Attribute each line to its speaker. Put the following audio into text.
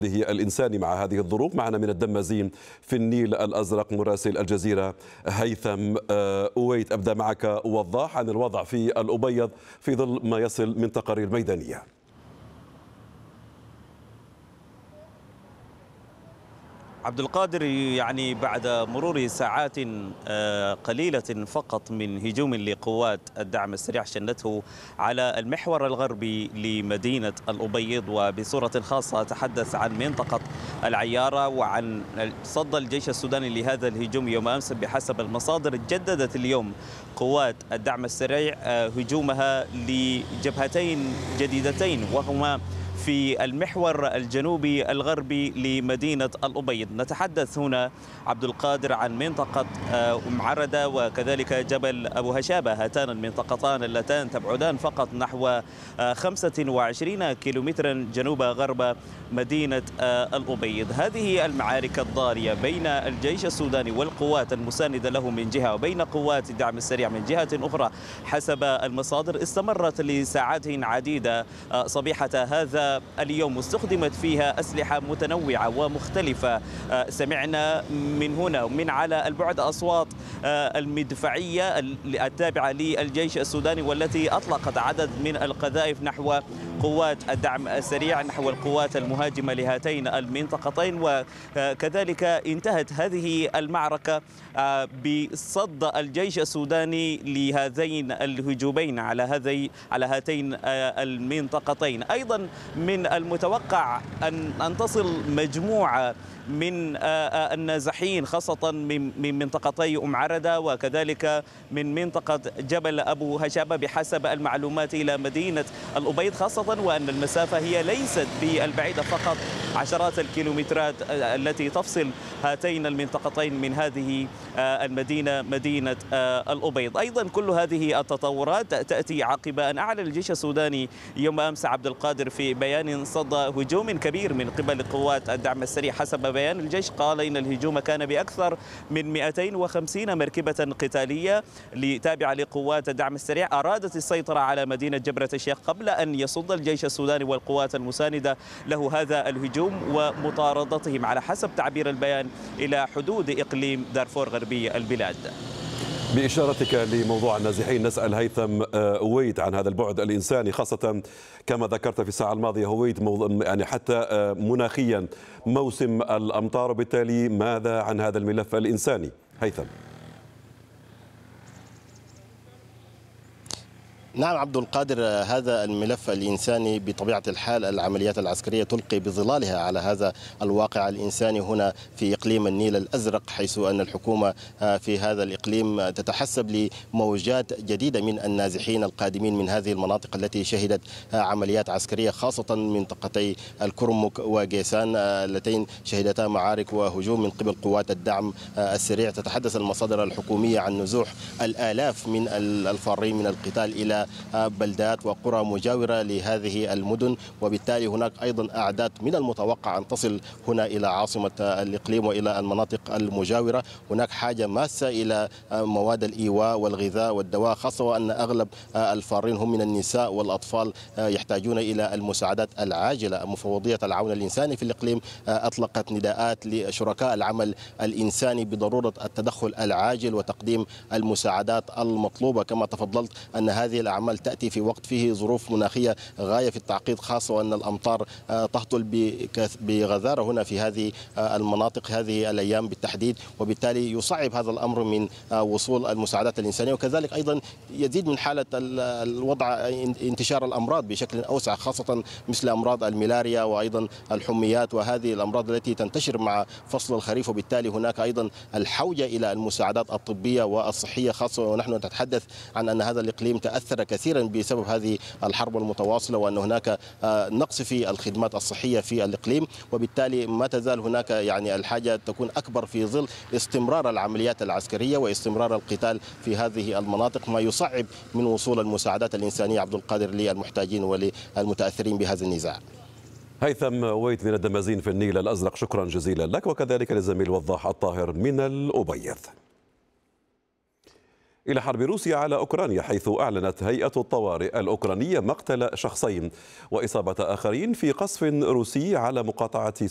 Speaker 1: الإنساني مع هذه الظروف. معنا من الدمازين في النيل الأزرق مراسل الجزيرة هيثم أويت. أبدأ معك وضاح عن الوضع في الأبيض في ظل ما يصل من تقارير ميدانية.
Speaker 2: عبد القادر، يعني بعد مرور ساعات قليلة فقط من هجوم لقوات الدعم السريع شنته على المحور الغربي لمدينة الأبيض، وبصورة خاصة أتحدث عن منطقة العيارة وعن صد الجيش السوداني لهذا الهجوم يوم أمس. بحسب المصادر جددت اليوم قوات الدعم السريع هجومها لجبهتين جديدتين، وهما في المحور الجنوبي الغربي لمدينة الأبيض. نتحدث هنا عبد القادر عن منطقة أم عردة وكذلك جبل أبو هشابة، هاتان المنطقتان اللتان تبعدان فقط نحو 25 كيلومترا جنوب غرب مدينة الأبيض. هذه المعارك الضارية بين الجيش السوداني والقوات المساندة له من جهة وبين قوات الدعم السريع من جهة أخرى حسب المصادر استمرت لساعات عديدة صبيحة هذا اليوم، استخدمت فيها أسلحة متنوعة ومختلفة. سمعنا من هنا ومن على البعد أصوات المدفعية التابعة للجيش السوداني والتي أطلقت عدد من القذائف نحو قوات الدعم السريع، نحو القوات المهاجمة لهاتين المنطقتين. وكذلك انتهت هذه المعركة بصد الجيش السوداني لهذين الهجومين على هاتين المنطقتين. أيضا من المتوقع أن تصل مجموعة من النازحين خاصة من منطقتي أم عردة وكذلك من منطقة جبل أبو هشابة بحسب المعلومات إلى مدينة الأبيض، خاصة وأن المسافة هي ليست بالبعيدة، فقط عشرات الكيلومترات التي تفصل هاتين المنطقتين من هذه المدينة، مدينة الأبيض. أيضا كل هذه التطورات تأتي عقب أن أعلن الجيش السوداني يوم أمس عبد القادر في بيان صد هجوم كبير من قبل قوات الدعم السريع. حسب بيان الجيش قال إن الهجوم كان بأكثر من 250 مركبة قتالية تابعة لقوات الدعم السريع أرادت السيطرة على مدينة جبرة الشيخ قبل أن يصد الجيش السوداني والقوات المساندة له هذا الهجوم ومطاردتهم على حسب تعبير البيان إلى حدود إقليم دارفور غربي البلاد.
Speaker 1: بإشارتك لموضوع النازحين نسأل هيثم أويت عن هذا البعد الإنساني، خاصة كما ذكرت في الساعة الماضية هويت يعني حتى مناخيا موسم الأمطار، وبالتالي ماذا عن هذا الملف الإنساني هيثم؟
Speaker 3: نعم عبد القادر، هذا الملف الإنساني بطبيعة الحال العمليات العسكرية تلقي بظلالها على هذا الواقع الإنساني هنا في إقليم النيل الأزرق، حيث أن الحكومة في هذا الإقليم تتحسب لموجات جديدة من النازحين القادمين من هذه المناطق التي شهدت عمليات عسكرية، خاصة منطقتي الكرمك وجيسان اللتين شهدتا معارك وهجوم من قبل قوات الدعم السريع. تتحدث المصادر الحكومية عن نزوح الآلاف من الفارين من القتال إلى بلدات وقرى مجاورة لهذه المدن، وبالتالي هناك أيضا أعداد من المتوقع أن تصل هنا إلى عاصمة الإقليم وإلى المناطق المجاورة. هناك حاجة ماسة إلى مواد الإيواء والغذاء والدواء، خاصة وأن أغلب الفارين هم من النساء والأطفال يحتاجون إلى المساعدات العاجلة. مفوضية العون الإنساني في الإقليم أطلقت نداءات لشركاء العمل الإنساني بضرورة التدخل العاجل وتقديم المساعدات المطلوبة. كما تفضلت أن هذه الأعمال تأتي في وقت فيه ظروف مناخية غاية في التعقيد، خاصة وأن الأمطار تهطل بغزارة هنا في هذه المناطق هذه الأيام بالتحديد، وبالتالي يصعب هذا الأمر من وصول المساعدات الإنسانية. وكذلك أيضا يزيد من حالة الوضع انتشار الأمراض بشكل أوسع، خاصة مثل أمراض الملاريا وأيضا الحميات وهذه الأمراض التي تنتشر مع فصل الخريف، وبالتالي هناك أيضا الحوجة إلى المساعدات الطبية والصحية، خاصة ونحن نتحدث عن أن هذا الإقليم تأثر كثيرا بسبب هذه الحرب المتواصلة، وأن هناك نقص في الخدمات الصحية في الإقليم، وبالتالي ما تزال هناك يعني الحاجة تكون أكبر في ظل استمرار العمليات العسكرية واستمرار القتال في هذه المناطق، ما يصعب من وصول المساعدات الإنسانية عبد القادر للمحتاجين وللمتأثرين بهذا النزاع.
Speaker 1: هيثم أويت من الدمازين في النيل الأزرق، شكرا جزيلا لك، وكذلك للزميل وضاح الطاهر من الأبيض. إلى حرب روسيا على أوكرانيا، حيث أعلنت هيئة الطوارئ الأوكرانية مقتل شخصين وإصابة آخرين في قصف روسي على مقاطعة